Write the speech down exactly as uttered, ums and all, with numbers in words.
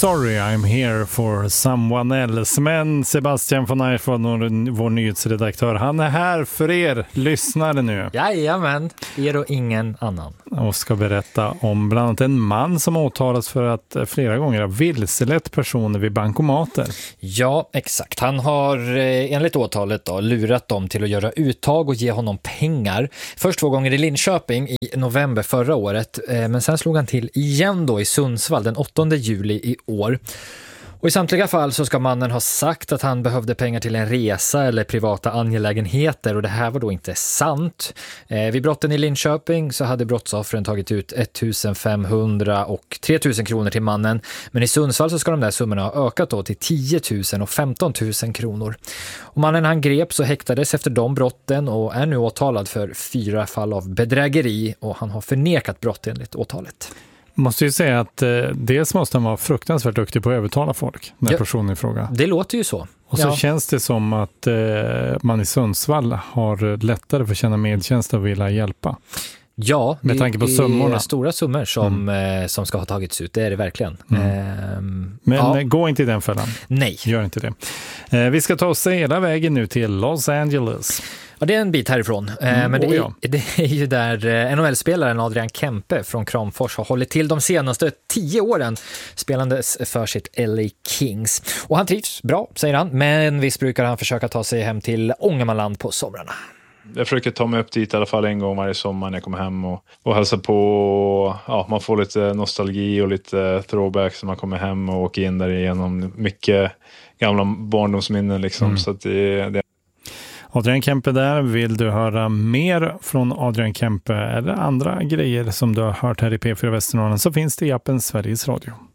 sorry I'm here for someone else. Men Sebastian von Eifvad, vår nyhetsredaktör, han är här för er lyssnare nu. Jajamän, er och ingen annan. Och ska berätta om bland annat en man som åtalas för att flera gånger ha vilselett personer vid bankomater. Ja, exakt. Han har enligt åtalet då, lurat dem till att göra uttag och ge honom pengar. Först två gånger i Linköping i november förra året. Men sen slog han till igen då i Sundsvall den åttonde juli i år. Och i samtliga fall så ska mannen ha sagt att han behövde pengar till en resa eller privata angelägenheter, och det här var då inte sant. Eh, vid brotten i Linköping så hade brottsoffren tagit ut ettusenfemhundra och tre tusen kronor till mannen, men i Sundsvall så ska de där summorna ha ökat då till tio tusen och femton tusen kronor. Och mannen han greps och häktades efter de brotten och är nu åtalad för fyra fall av bedrägeri, och han har förnekat brott enligt åtalet. Måste ju säga att eh, dels måste han vara fruktansvärt duktig på att övertala folk, den ja, personen i fråga. Det låter ju så. Och så ja. känns det som att eh, man i Sundsvall har lättare för att känna medtjänst och vilja hjälpa. Ja, med tanke på summorna. Det är stora summor som, mm. eh, som ska ha tagits ut, det är det verkligen. Mm. Ehm, Men ja. gå inte i den fällan. Nej. Gör inte det. Eh, vi ska ta oss hela vägen nu till Los Angeles. Ja, det är en bit härifrån. Mm, men det, oh ja. är, det är ju där N H L-spelaren Adrian Kempe från Kramfors har hållit till de senaste tio åren spelandes för sitt L A Kings. Och han trivs bra, säger han, men visst brukar han försöka ta sig hem till Ångermanland på somrarna. Jag försöker ta mig upp dit i alla fall en gång varje sommar när jag kommer hem och, och hälsa på. Ja, man får lite nostalgi och lite throwback så man kommer hem och åker in där igenom mycket gamla barndomsminnen liksom. Mm. Så att det, det Adrian Kempe där. Vill du höra mer från Adrian Kempe eller andra grejer som du har hört här i P fyra Västernorrland, så finns det i appen Sveriges Radio.